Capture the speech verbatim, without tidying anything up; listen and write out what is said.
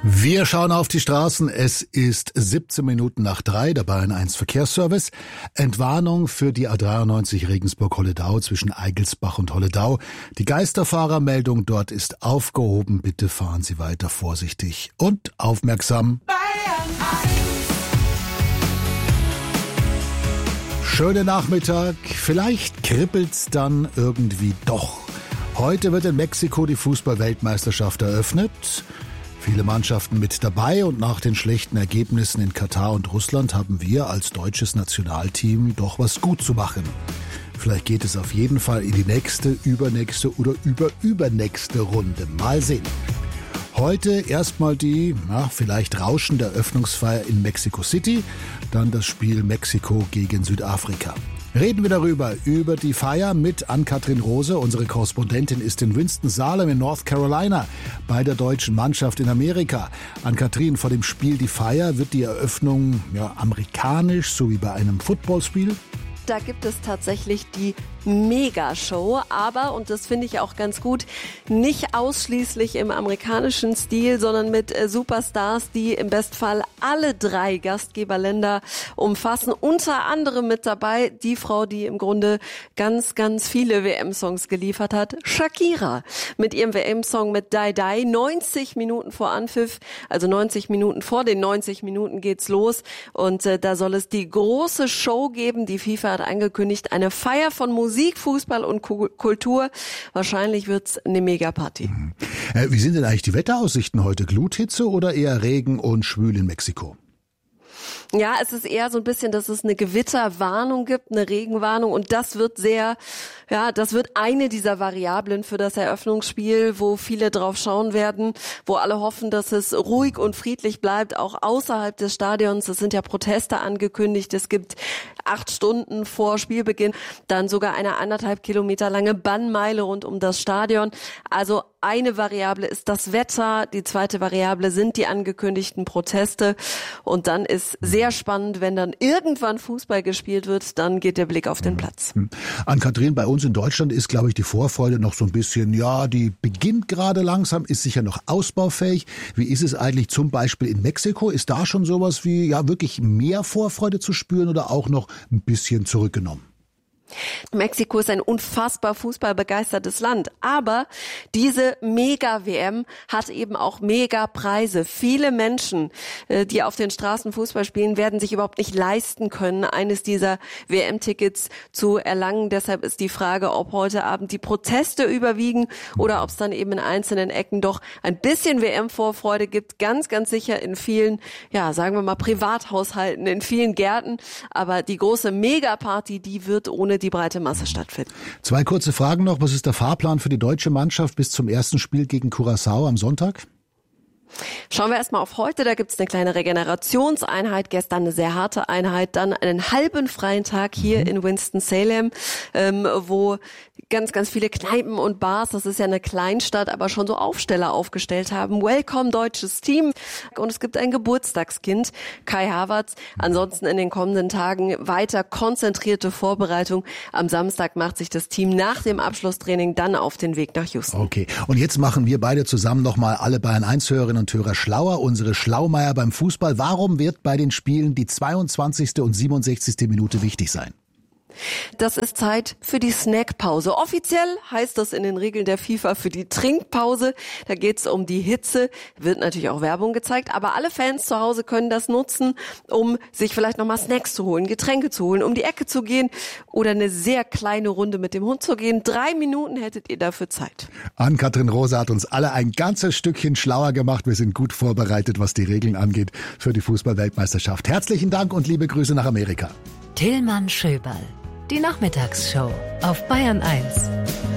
Wir schauen auf die Straßen. Es ist siebzehn Minuten nach drei, der Bayern eins Verkehrsservice. Entwarnung für die A dreiundneunzig Regensburg-Holledau zwischen Eigelsbach und Holledau. Die Geisterfahrermeldung dort ist aufgehoben. Bitte fahren Sie weiter vorsichtig und aufmerksam. Bayern eins. Schöner Nachmittag. Vielleicht kribbelt's dann irgendwie doch. Heute wird in Mexiko die Fußball-Weltmeisterschaft eröffnet. Viele Mannschaften mit dabei und nach den schlechten Ergebnissen in Katar und Russland haben wir als deutsches Nationalteam doch was gut zu machen. Vielleicht geht es auf jeden Fall in die nächste, übernächste oder überübernächste Runde. Mal sehen. Heute erstmal die, na, vielleicht rauschende Eröffnungsfeier in Mexico City, dann das Spiel Mexiko gegen Südafrika. Reden wir darüber, über die Feier mit Ann-Kathrin Rose. Unsere Korrespondentin ist in Winston-Salem in North Carolina bei der deutschen Mannschaft in Amerika. Ann-Kathrin, vor dem Spiel die Feier, wird die Eröffnung ja, amerikanisch, so wie bei einem Footballspiel? Da gibt es tatsächlich die Mega-Show, aber, und das finde ich auch ganz gut, nicht ausschließlich im amerikanischen Stil, sondern mit äh, Superstars, die im Bestfall alle drei Gastgeberländer umfassen. Unter anderem mit dabei die Frau, die im Grunde ganz, ganz viele W M-Songs geliefert hat, Shakira. Mit ihrem W M-Song mit Die Die, neunzig Minuten vor Anpfiff, also neunzig Minuten vor den neunzig Minuten geht's los. Und äh, da soll es die große Show geben. Die FIFA hat angekündigt, eine Feier von Musik, Fußball und Kultur. Wahrscheinlich wird's eine Megaparty. Mhm. Äh, wie sind denn eigentlich die Wetteraussichten heute? Gluthitze oder eher Regen und schwül in Mexiko? Ja, es ist eher so ein bisschen, dass es eine Gewitterwarnung gibt, eine Regenwarnung, und das wird sehr, ja, das wird eine dieser Variablen für das Eröffnungsspiel, wo viele drauf schauen werden, wo alle hoffen, dass es ruhig und friedlich bleibt, auch außerhalb des Stadions. Es sind ja Proteste angekündigt. Es gibt acht Stunden vor Spielbeginn dann sogar eine anderthalb Kilometer lange Bannmeile rund um das Stadion. Also eine Variable ist das Wetter, die zweite Variable sind die angekündigten Proteste, und dann ist sehr spannend, wenn dann irgendwann Fußball gespielt wird, dann geht der Blick auf den Platz. Ann-Kathrin, bei uns in Deutschland ist, glaube ich, die Vorfreude noch so ein bisschen, ja, die beginnt gerade langsam, ist sicher noch ausbaufähig. Wie ist es eigentlich zum Beispiel in Mexiko? Ist da schon sowas wie, ja, wirklich mehr Vorfreude zu spüren oder auch noch ein bisschen zurückgenommen? Mexiko ist ein unfassbar fußballbegeistertes Land, aber diese Mega-W M hat eben auch Mega-Preise. Viele Menschen, die auf den Straßen Fußball spielen, werden sich überhaupt nicht leisten können, eines dieser W M-Tickets zu erlangen. Deshalb ist die Frage, ob heute Abend die Proteste überwiegen oder ob es dann eben in einzelnen Ecken doch ein bisschen W M-Vorfreude gibt. Ganz, ganz sicher in vielen, ja, sagen wir mal Privathaushalten, in vielen Gärten. Aber die große Mega-Party, die wird ohne die breite Masse stattfinden. Zwei kurze Fragen noch. Was ist der Fahrplan für die deutsche Mannschaft bis zum ersten Spiel gegen Curaçao am Sonntag? Schauen wir erstmal auf heute, da gibt es eine kleine Regenerationseinheit, gestern eine sehr harte Einheit, dann einen halben freien Tag hier mhm. in Winston-Salem, ähm, wo ganz, ganz viele Kneipen und Bars, das ist ja eine Kleinstadt, aber schon so Aufsteller aufgestellt haben. Welcome, deutsches Team. Und es gibt ein Geburtstagskind, Kai Havertz. Ansonsten in den kommenden Tagen weiter konzentrierte Vorbereitung. Am Samstag macht sich das Team nach dem Abschlusstraining dann auf den Weg nach Houston. Okay, und jetzt machen wir beide zusammen nochmal alle Bayern eins Hörerinnen und Hörer schlauer. Unsere Schlaumeier beim Fußball. Warum wird bei den Spielen die zweiundzwanzigste und siebenundsechzigste Minute wichtig sein? Das ist Zeit für die Snackpause. Offiziell heißt das in den Regeln der FIFA für die Trinkpause. Da geht es um die Hitze. Wird natürlich auch Werbung gezeigt, aber alle Fans zu Hause können das nutzen, um sich vielleicht nochmal Snacks zu holen, Getränke zu holen, um die Ecke zu gehen oder eine sehr kleine Runde mit dem Hund zu gehen. Drei Minuten hättet ihr dafür Zeit. Ann-Kathrin Rose hat uns alle ein ganzes Stückchen schlauer gemacht. Wir sind gut vorbereitet, was die Regeln angeht für die Fußball-Weltmeisterschaft. Herzlichen Dank und liebe Grüße nach Amerika. Tillmann Schöberl. Die Nachmittagsshow auf Bayern eins.